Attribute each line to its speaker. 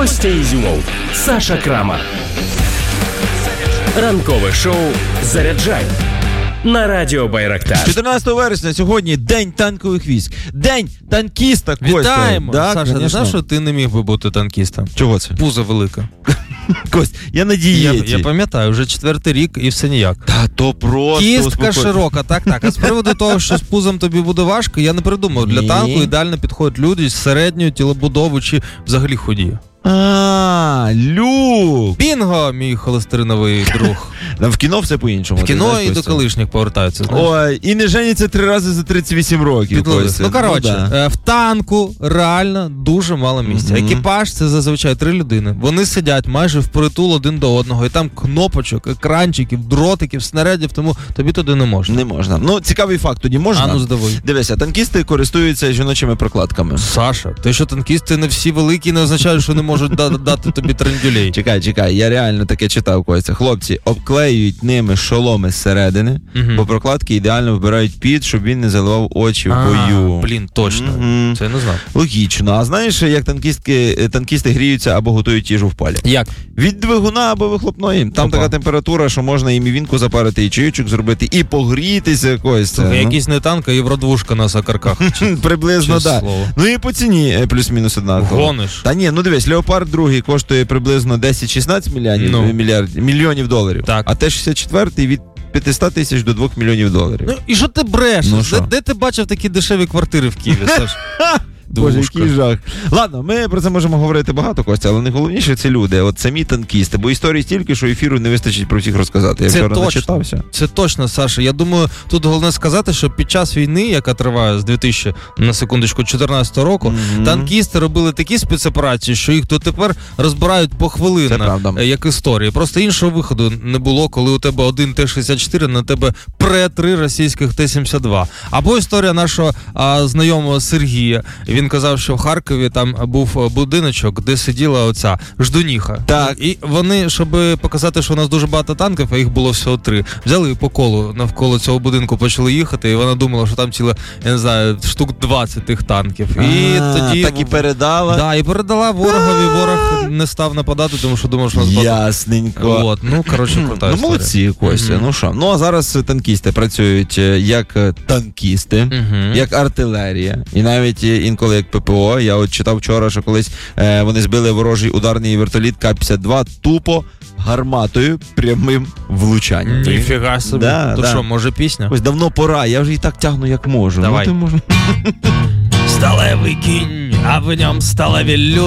Speaker 1: Костя Ізюмов, Саша Крама. Ранкове шоу «Заряджай» на Радіо Байрактар.
Speaker 2: 14 вересня сьогодні День танкових військ. День танкіста, Костя.
Speaker 3: Вітаємо!
Speaker 2: Да,
Speaker 3: Саша, ти знаєш, що ти не міг би бути танкістом?
Speaker 2: Чого це?
Speaker 3: Пузо велике.
Speaker 2: Кость, я на дієті.
Speaker 3: Я пам'ятаю, вже 4-й рік і все ніяк.
Speaker 2: Та то просто...
Speaker 3: Кістка широка, так. А з приводу того, що з пузом тобі буде важко, я не придумав. Для танку ідеально підходять люди з середньою тілобудовою чи взагалі худі.
Speaker 2: Люк!
Speaker 3: Бінго, мій холестериновий друг.
Speaker 2: В кіно все по-іншому.
Speaker 3: В кіно і до колишніх повертаються, знаєш.
Speaker 2: Ой, і не женяться 3 рази за 38 років.
Speaker 3: Ну, коротше, в танку реально дуже мало місця. Екіпаж – це зазвичай 3 людини. Вони сидять майже впритул один до одного. І там кнопочок, екранчиків, дротиків, снарядів, тому тобі туди не можна.
Speaker 2: Не можна. Ну, цікавий факт, тоді можна?
Speaker 3: А ну, здивуй.
Speaker 2: Дивися, танкісти користуються жіночими прокладками.
Speaker 3: Саша, те, що танкісти не всі великі, не означає, що не можуть дати тобі трендюлей.
Speaker 2: Чекай, я реально таке читав, Костя. Хлопці обклеюють ними шоломи зсередини, бо прокладки ідеально вбирають під, щоб він не заливав очі в бою.
Speaker 3: Блін, точно. Це я не знав.
Speaker 2: Логічно. А знаєш, як танкісти гріються або готують їжу в палі?
Speaker 3: Як?
Speaker 2: Від двигуна або вихлопної. Там така температура, що можна і мівінку запарити, і чайочок зробити, і погрітися якось.
Speaker 3: Якийсь не танк, а євродвушка на сакарках.
Speaker 2: Приблизно, так. Ну і по ціні плюс-мінус однаково.
Speaker 3: Гониш.
Speaker 2: Та ні, ну дивись, Леопард 2 коштує приблизно 10-16 мільйонів доларів.
Speaker 3: Так.
Speaker 2: А Т-64 від 500 тисяч до 2 мільйонів доларів.
Speaker 3: Ну і що ти брешеш? Де ти бачив такі дешеві квартири в Києві, Саш?
Speaker 2: Боже, який жах. Ладно, ми про це можемо говорити багато, Костя, але найголовніше це люди, от самі танкісти, бо історії стільки, що ефіру не вистачить про всіх розказати. Я вчора начитався.
Speaker 3: Це точно, Саша. Я думаю, тут головне сказати, що під час війни, яка триває з 2014 року, танкісти робили такі спецоперації, що їх дотепер розбирають похвилинно, як історії. Просто іншого виходу не було, коли у тебе один Т-64, на тебе пре-3 російських Т-72. Або історія нашого знайомого Сергія. Він казав, що в Харкові там був будиночок, де сиділа оця ждуніха.
Speaker 2: Так.
Speaker 3: І вони, щоб показати, що у нас дуже багато танків, а їх було всього 3, взяли і по колу навколо цього будинку почали їхати, і вона думала, що там ціле, я не знаю, штук 20 тих танків. І тоді...
Speaker 2: Так і передала?
Speaker 3: Да, і передала ворогові, ворог не став нападати, тому що думав, що нас багато.
Speaker 2: Ясненько.
Speaker 3: От, ну, коротше, крута історія.
Speaker 2: Молодці, Костя, ну що. Ну, а зараз танкісти працюють як танкісти, як артилерія, і навіть інколи як ППО. Я от читав вчора, що колись вони збили ворожий ударний вертоліт К-52 тупо гарматою прямим влучанням.
Speaker 3: Ніфіга собі. То що, може пісня?
Speaker 2: Ось давно пора, я вже і так тягну, як можу.
Speaker 3: Давай.
Speaker 2: Ну, ти можна.
Speaker 3: Сталевий кінь, а в ньому сталеві люди.